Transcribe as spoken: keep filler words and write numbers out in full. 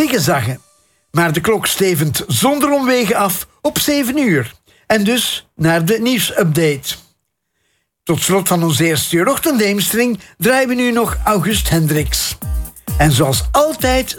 tegenzaggen. Maar de klok stevend zonder omwegen af op zeven uur. En dus naar de nieuwsupdate. Tot slot van onze eerste uur ochtendhemstering draaien we nu nog August Hendricks. En zoals altijd